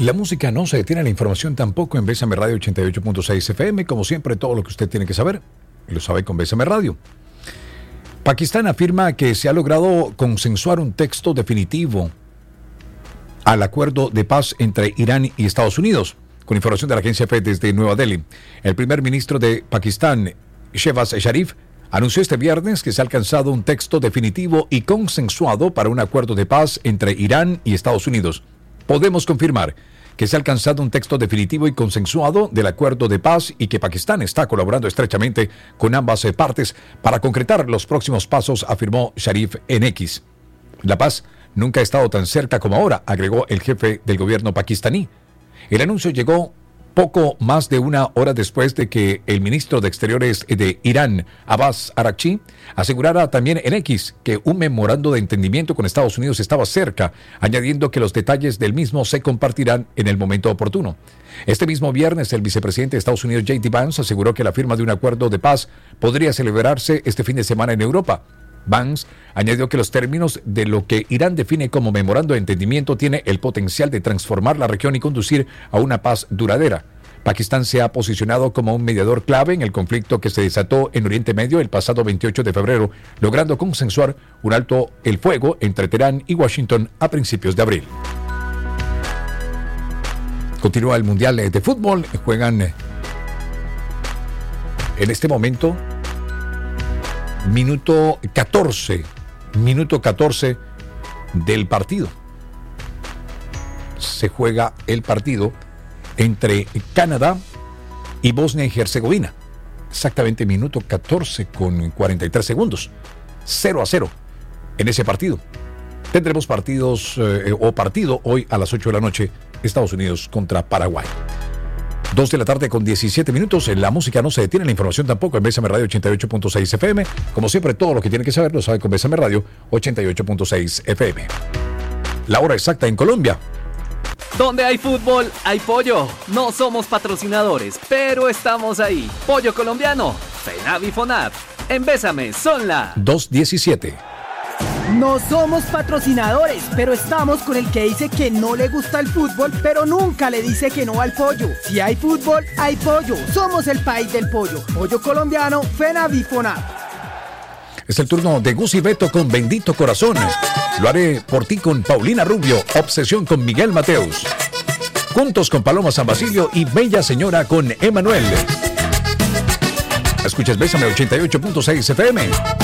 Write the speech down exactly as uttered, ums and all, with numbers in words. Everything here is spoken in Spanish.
La música no se detiene, la información tampoco en Bésame Radio ochenta y ocho punto seis F M. Como siempre, todo lo que usted tiene que saber, lo sabe con Bésame Radio. Pakistán afirma que se ha logrado consensuar un texto definitivo al acuerdo de paz entre Irán y Estados Unidos. Con información de la agencia F desde Nueva Delhi, el primer ministro de Pakistán, Shehbaz Sharif, anunció este viernes que se ha alcanzado un texto definitivo y consensuado para un acuerdo de paz entre Irán y Estados Unidos. Podemos confirmar que se ha alcanzado un texto definitivo y consensuado del acuerdo de paz y que Pakistán está colaborando estrechamente con ambas partes para concretar los próximos pasos, afirmó Sharif en X. La paz nunca ha estado tan cerca como ahora, agregó el jefe del gobierno pakistaní. El anuncio llegó poco más de una hora después de que el ministro de Exteriores de Irán, Abbas Araghchi, asegurara también en X que un memorando de entendimiento con Estados Unidos estaba cerca, añadiendo que los detalles del mismo se compartirán en el momento oportuno. Este mismo viernes, el vicepresidente de Estados Unidos, J D Vance, aseguró que la firma de un acuerdo de paz podría celebrarse este fin de semana en Europa. Vance añadió que los términos de lo que Irán define como memorando de entendimiento tiene el potencial de transformar la región y conducir a una paz duradera. Pakistán se ha posicionado como un mediador clave en el conflicto que se desató en Oriente Medio el pasado veintiocho de febrero, logrando consensuar un alto el fuego entre Teherán y Washington a principios de abril. Continúa el Mundial de Fútbol. Juegan en este momento Minuto catorce, minuto catorce del partido. Se juega el partido entre Canadá y Bosnia y Herzegovina. Exactamente minuto catorce con cuarenta y tres segundos. cero a cero en ese partido. Tendremos partidos eh, o partido hoy a las ocho de la noche, Estados Unidos contra Paraguay. dos de la tarde con diecisiete minutos. La música no se detiene, la información tampoco en Bésame Radio ochenta y ocho punto seis F M. Como siempre, todo lo que tiene que saber lo sabe con Bésame Radio ochenta y ocho punto seis F M. La hora exacta en Colombia. Donde hay fútbol, hay pollo. No somos patrocinadores, pero estamos ahí. Pollo colombiano, FENAVI FONAP. En Bésame son la dos diecisiete. No somos patrocinadores, pero estamos con el que dice que no le gusta el fútbol, pero nunca le dice que no al pollo. Si hay fútbol, hay pollo. Somos el país del pollo. Pollo colombiano, FENAVI FONAP. Es el turno de Gus y Beto con Bendito Corazón. Lo haré por ti con Paulina Rubio, Obsesión con Miguel Mateus. Juntos con Paloma San Basilio y Bella Señora con Emanuel. Escuchas Bésame ochenta y ocho punto seis F M.